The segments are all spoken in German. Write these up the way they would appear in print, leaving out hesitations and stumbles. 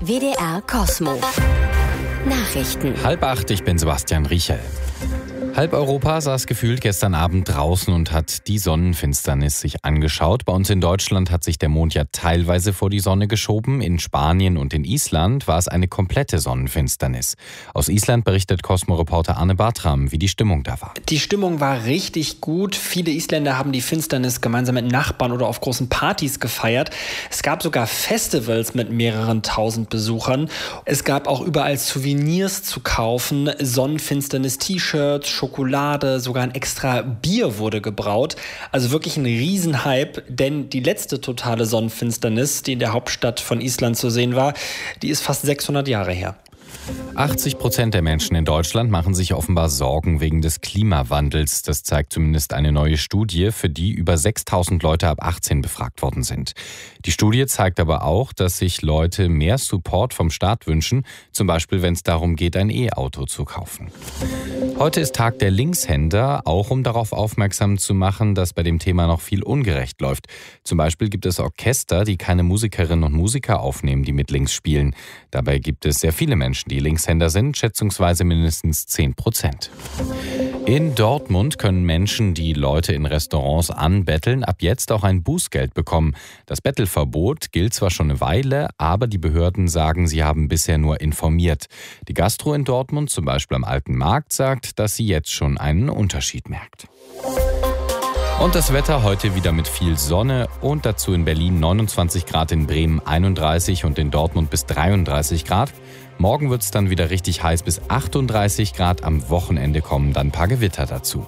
WDR Kosmo. Nachrichten. 7:30, ich bin Sebastian Riechel. Halb Europa saß gefühlt gestern Abend draußen und hat die Sonnenfinsternis sich angeschaut. Bei uns in Deutschland hat sich der Mond ja teilweise vor die Sonne geschoben. In Spanien und in Island war es eine komplette Sonnenfinsternis. Aus Island berichtet Cosmo-Reporter Arne Bartram, wie die Stimmung da war. Die Stimmung war richtig gut. Viele Isländer haben die Finsternis gemeinsam mit Nachbarn oder auf großen Partys gefeiert. Es gab sogar Festivals mit mehreren tausend Besuchern. Es gab auch überall Souvenirs zu kaufen, Sonnenfinsternis-T-Shirts, Schokolade, sogar ein extra Bier wurde gebraut. Also wirklich ein Riesenhype, denn die letzte totale Sonnenfinsternis, die in der Hauptstadt von Island zu sehen war, die ist fast 600 Jahre her. 80% der Menschen in Deutschland machen sich offenbar Sorgen wegen des Klimawandels. Das zeigt zumindest eine neue Studie, für die über 6.000 Leute ab 18 befragt worden sind. Die Studie zeigt aber auch, dass sich Leute mehr Support vom Staat wünschen, zum Beispiel wenn es darum geht, ein E-Auto zu kaufen. Heute ist Tag der Linkshänder, auch um darauf aufmerksam zu machen, dass bei dem Thema noch viel ungerecht läuft. Zum Beispiel gibt es Orchester, die keine Musikerinnen und Musiker aufnehmen, die mit links spielen. Dabei gibt es sehr viele Menschen, die Linkshänder sind, schätzungsweise mindestens 10%. In Dortmund können Menschen, die Leute in Restaurants anbetteln, ab jetzt auch ein Bußgeld bekommen. Das Bettelverbot gilt zwar schon eine Weile, aber die Behörden sagen, sie haben bisher nur informiert. Die Gastro in Dortmund, zum Beispiel am Alten Markt, sagt, dass sie jetzt schon einen Unterschied merkt. Und das Wetter heute wieder mit viel Sonne und dazu in Berlin 29 Grad, in Bremen 31 und in Dortmund bis 33 Grad. Morgen wird es dann wieder richtig heiß bis 38 Grad. Am Wochenende kommen dann ein paar Gewitter dazu.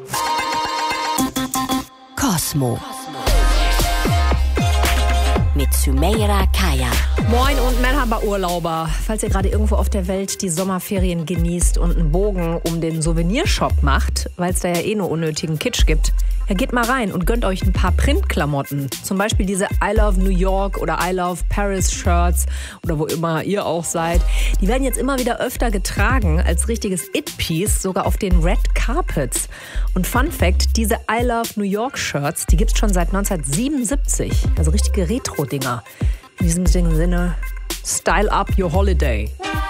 Kosmo. Mit Sumeira Kaya. Moin und Merhaba-Urlauber. Falls ihr gerade irgendwo auf der Welt die Sommerferien genießt und einen Bogen um den Souvenirshop macht, weil es da ja nur unnötigen Kitsch gibt, ja, geht mal rein und gönnt euch ein paar Printklamotten. Zum Beispiel diese I Love New York oder I Love Paris Shirts oder wo immer ihr auch seid. Die werden jetzt immer wieder öfter getragen als richtiges It-Piece, sogar auf den Red Carpets. Und Fun Fact, diese I Love New York Shirts, die gibt's schon seit 1977. Also richtige Retro-Dinger. In diesem Sinne, Style up your holiday.